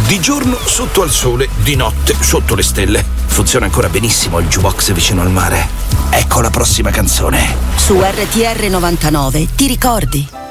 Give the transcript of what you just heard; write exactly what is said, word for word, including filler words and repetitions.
Di giorno sotto al sole, di notte sotto le stelle. Funziona ancora benissimo il jukebox vicino al mare. Ecco la prossima canzone. Su R T R novantanove, ti ricordi?